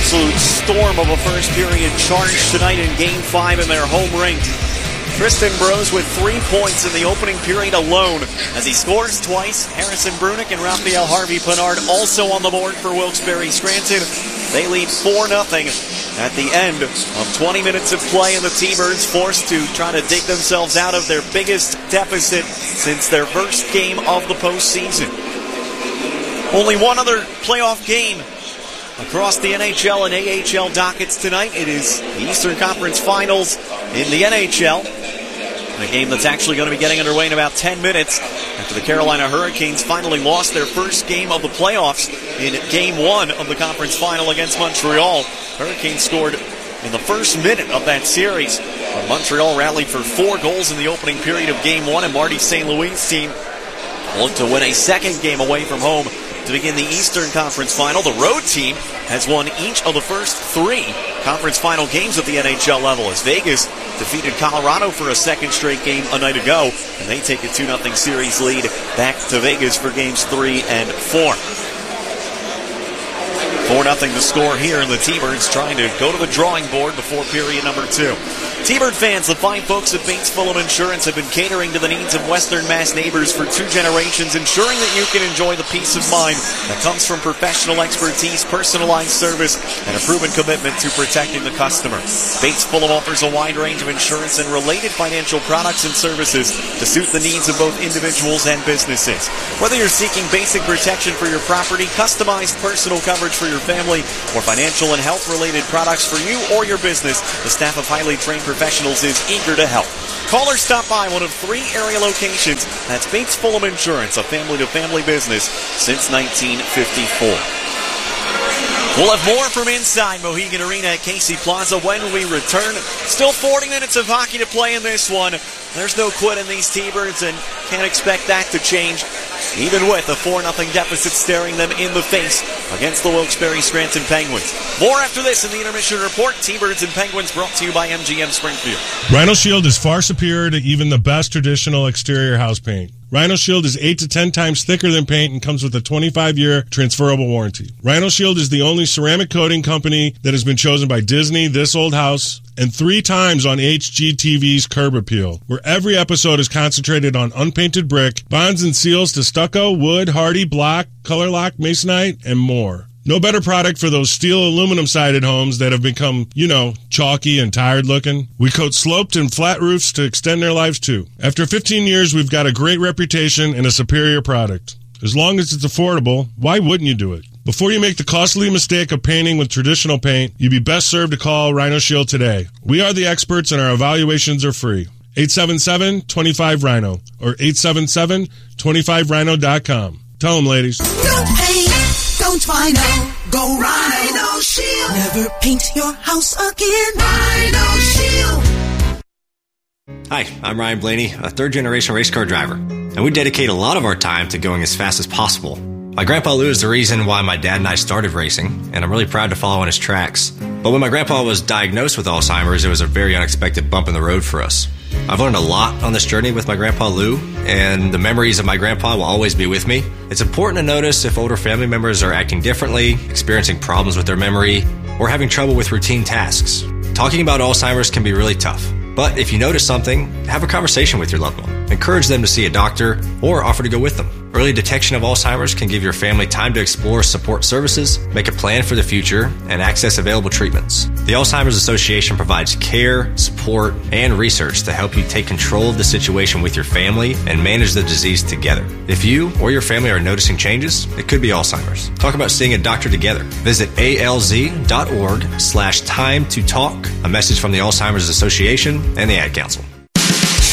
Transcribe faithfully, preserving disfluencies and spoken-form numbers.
absolute storm of a first period charge tonight in Game five in their home rink. Tristan Brose with three points in the opening period alone as he scores twice. Harrison Brunick and Raphael Harvey-Pinard also on the board for Wilkes-Barre Scranton. They lead four nothing at the end of twenty minutes of play, and the T-Birds forced to try to dig themselves out of their biggest deficit since their first game of the postseason. Only one other playoff game across the N H L and A H L dockets tonight. It is the Eastern Conference Finals in the N H L. A game that's actually going to be getting underway in about ten minutes after the Carolina Hurricanes finally lost their first game of the playoffs in Game one of the conference final against Montreal. Hurricanes scored in the first minute of that series. But Montreal rallied for four goals in the opening period of Game one, and Marty Saint Louis' team looked to win a second game away from home to begin the Eastern Conference Final. The road team has won each of the first three conference final games at the N H L level as Vegas defeated Colorado for a second straight game a night ago, and they take a two nothing series lead back to Vegas for games three and four. four nothing to score here, and the T-Birds trying to go to the drawing board before period number two. T-Bird fans, the fine folks at Bates Fulham Insurance have been catering to the needs of Western Mass neighbors for two generations, ensuring that you can enjoy the peace of mind that comes from professional expertise, personalized service, and a proven commitment to protecting the customer. Bates Fulham offers a wide range of insurance and related financial products and services to suit the needs of both individuals and businesses. Whether you're seeking basic protection for your property, customized personal coverage for your family, or financial and health-related products for you or your business, the staff of highly trained professionals is eager to help. Call or stop by one of three area locations. That's Bates Fulham Insurance, a family-to-family business since nineteen fifty-four. We'll have more from inside Mohegan Arena at Casey Plaza when we return. Still forty minutes of hockey to play in this one. There's no quit in these T-Birds, and can't expect that to change, even with a four nothing deficit staring them in the face against the Wilkes-Barre Scranton Penguins. More after this in the Intermission Report. T-Birds and Penguins brought to you by M G M Springfield. Rhino Shield is far superior to even the best traditional exterior house paint. Rhino Shield is eight to ten times thicker than paint and comes with a twenty-five year transferable warranty. Rhino Shield is the only ceramic coating company that has been chosen by Disney, This Old House, and three times on H G T V's Curb Appeal, where every episode is concentrated on unpainted brick, bonds and seals to stucco, wood, hardy, block, color lock, masonite, and more. No better product for those steel aluminum-sided homes that have become, you know, chalky and tired looking. We coat sloped and flat roofs to extend their lives too. After fifteen years, we've got a great reputation and a superior product. As long as it's affordable, why wouldn't you do it? Before you make the costly mistake of painting with traditional paint, you'd be best served to call Rhino Shield today. We are the experts and our evaluations are free. eight seven seven, two five, Rhino or eight seven seven, two five rhino dot com. Tell them, ladies. No paint, don't Rhino. Go Rhino Shield. Never paint your house again. Rhino Shield. Hi, I'm Ryan Blaney, a third-generation race car driver, and we dedicate a lot of our time to going as fast as possible. My grandpa Lou is the reason why my dad and I started racing, and I'm really proud to follow in his tracks. But when my grandpa was diagnosed with Alzheimer's, it was a very unexpected bump in the road for us. I've learned a lot on this journey with my grandpa Lou, and the memories of my grandpa will always be with me. It's important to notice if older family members are acting differently, experiencing problems with their memory, or having trouble with routine tasks. Talking about Alzheimer's can be really tough. But if you notice something, have a conversation with your loved one. Encourage them to see a doctor or offer to go with them. Early detection of Alzheimer's can give your family time to explore support services, make a plan for the future, and access available treatments. The Alzheimer's Association provides care, support, and research to help you take control of the situation with your family and manage the disease together. If you or your family are noticing changes, it could be Alzheimer's. Talk about seeing a doctor together. Visit alz.org slash time to talk. A message from the Alzheimer's Association and the Ad Council.